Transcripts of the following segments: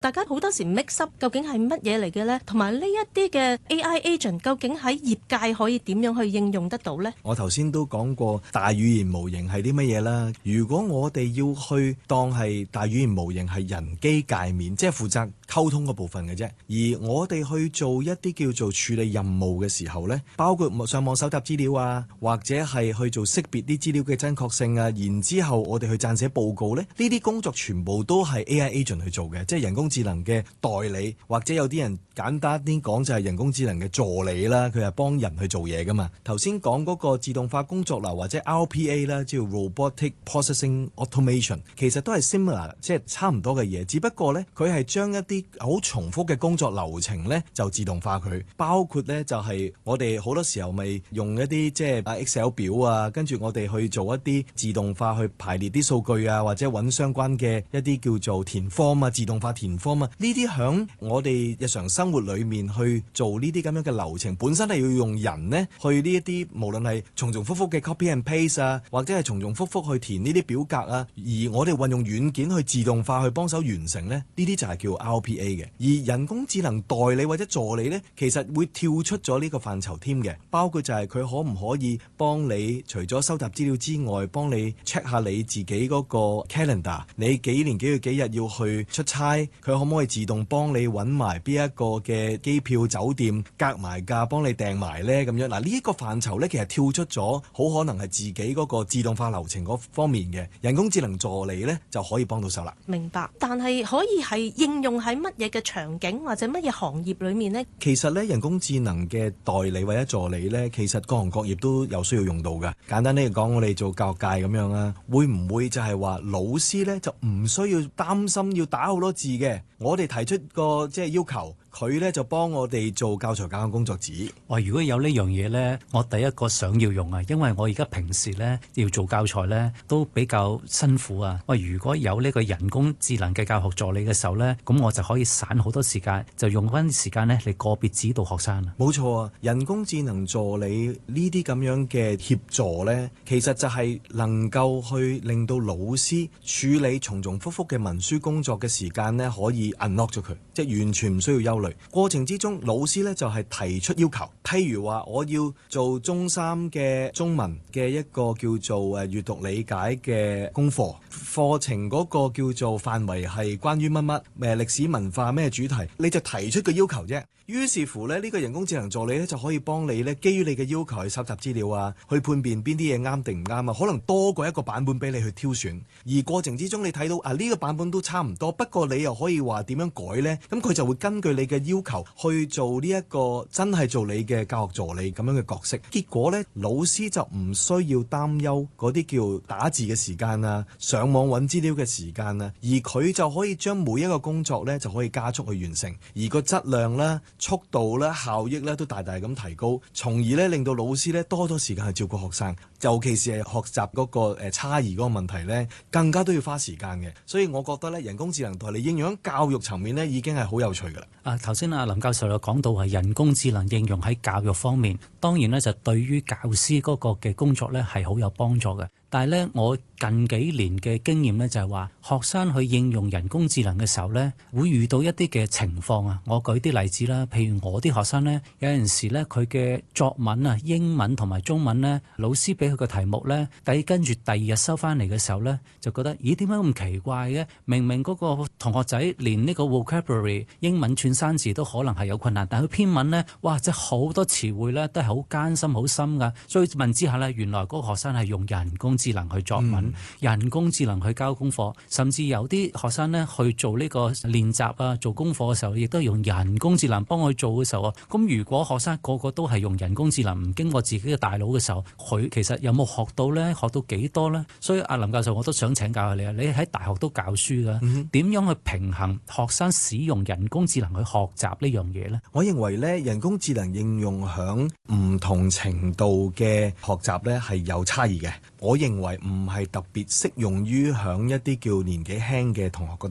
大家好多時 mix up 究竟係乜嘢嚟嘅呢？同埋呢一啲嘅 AI agent 究竟喺業界可以點樣去應用得到呢？ 我頭先都講過大語言模型係啲乜嘢啦。如果我哋要去當係大語言模型係人機界面，即係負責溝通嗰部分嘅啫，而我哋去做一啲叫做處理任務嘅時候呢，包括上網搜集資料啊，或者係去做識別啲資料嘅真確性啊，然之後我哋去撰寫報告呢，呢啲工作全部都係 AI agent 去做嘅，即係人工智能嘅代理，或者有啲人簡單啲講就係人工智能嘅助理啦，佢係幫人去做嘢噶嘛。頭先講嗰個自動化工作流或者 RPA 啦，叫 Robotic Processing Automation， 其實都係 similar， 即係差唔多嘅嘢，只不過呢，佢係將一啲好重複嘅工作流程呢就自動化佢，包括呢就係我哋好多時候咪用一啲即係 Excel 表啊，跟住我哋去做一啲自動化去排列啲數據啊，或者揾相關嘅一啲叫做填 form 啊，自動化填 form 啊，呢啲響我哋日常生活裏面去做呢啲咁樣嘅流程，本身係要用人呢去呢一啲無論係重重複複嘅 copy and paste 啊，或者係重重複複去填呢啲表格啊，而我哋運用軟件去自動化去幫手完成呢，呢啲就係叫 RPA 嘅。而人工智能代理或者助理呢，其實會跳出咗呢個範疇添嘅，包括就係佢可唔可以幫你除咗收集資料之外，幫你 check 下你自己嗰個 calendar， 你幾年幾月幾日要去出差，佢可唔可以自動幫你揾埋邊一個嘅機票酒店格埋價幫你訂埋呢？咁樣嗱，呢一個範疇呢，其實跳出咗好可能係自己嗰個自動化流程嗰方面嘅人工智能助理呢，就可以幫到手啦。 明白，但係可以係應用喺乜嘢嘅場景或者乜嘢行業裏面呢？ 其實呢，人工智能嘅代理或者助理呢，其實各行各業都有需要用到㗎。簡單啲嚟講，我哋做教育界咁樣啦，會唔會就係話老師呢就唔需要擔心要打好多字嘅？我哋提出個即係要求，佢呢就幫我哋做教材教學工作紙。 哇！如果有呢樣嘢呢，我第一個想要用啊，因為我而家平時呢要做教材呢都比較辛苦啊。喂，如果有呢個人工智能嘅教學助理嘅時候呢，咁我就可以省好多時間，就用翻啲時間呢嚟個別指導學生啊。 冇錯啊，人工智能助理呢啲咁樣嘅協助呢，其實就係能夠去令到老師處理重重複複嘅文書工作嘅時間呢，可以 unlock 咗佢，即係完全唔需要憂慮。過程之中，老師呢就係提出要求，譬如話我要做中三嘅中文嘅一個叫做閱讀理解嘅功課，課程嗰個叫做範圍係關於乜乜歷史文化咩主題，你就提出個要求啫。於是乎呢，呢個人工智能助理呢就可以幫你呢，基於你嘅要求去收集資料啊，去判別邊啲嘢啱定唔啱啊，可能多過一個版本俾你去挑選。而過程之中你睇到呢個版本都差唔多，不過你又可以話點樣改呢？咁佢就會根據你嘅要求去做呢一個真係做你嘅教學助理咁樣嘅角色。結果呢，老師就唔需要擔憂嗰啲叫打字嘅時間啊，上網揾資料嘅時間啊，而佢就可以將每一個工作呢就可以加速去完成，而個質量啦、速度啦、效益咧都大大咁提高，從而咧令到老師咧多咗時間去照顧學生，尤其是係學習嗰個差異嗰個問題咧，更加都要花時間嘅。所以我覺得咧，人工智能代理應用喺教育層面咧，已經係好有趣㗎啦。 頭先林教授有講到係人工智能應用喺教育方面，當然咧就對於教師嗰個嘅工作咧係好有幫助嘅。但係咧，我近幾年嘅經驗咧就係話，學生去應用人工智能嘅時候咧，會遇到一啲嘅情況啊。我舉啲例子啦，譬如我啲學生咧，有陣時咧佢嘅作文啊，英文同埋中文咧，老師俾佢個題目咧，跟住第二日收翻嚟嘅時候咧，就覺得咦點解咁奇怪嘅？明明嗰個同學仔連呢個 vocabulary 英文串生字都可能係有困難，但係佢篇文咧，哇！即係好多詞彙咧都係好艱深、好深㗎。所以問之下咧，原來嗰個學生係用人工智能去作文，人工智能去交功課，甚至有啲學生呢去做呢個練習啊，做功課嘅時候，亦都用人工智能幫佢做嘅時候啊。咁如果學生個個都係用人工智能，唔經過自己嘅大腦嘅時候，佢其實有冇學到呢？學到幾多呢？所以阿林教授，我都想請教下你啊，你喺大學都教書㗎，點樣去平衡學生使用人工智能去學習呢樣嘢呢？ 我認為呢，人工智能應用響唔同程度嘅學習呢係有差異嘅。我認為唔係特別適用於響一啲叫年紀輕嘅同學嗰度，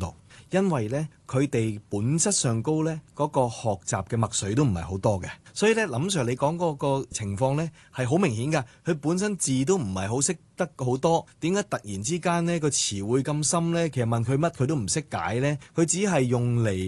因為呢，佢哋本質上高呢，嗰個學習嘅墨水都唔係好多嘅，所以呢，林 Sir 你講嗰個情況呢係好明顯㗎，佢本身字都唔係好識得好多，點解突然之間呢個詞彙咁深呢？其實問佢乜佢都唔識解呢，佢只係用嚟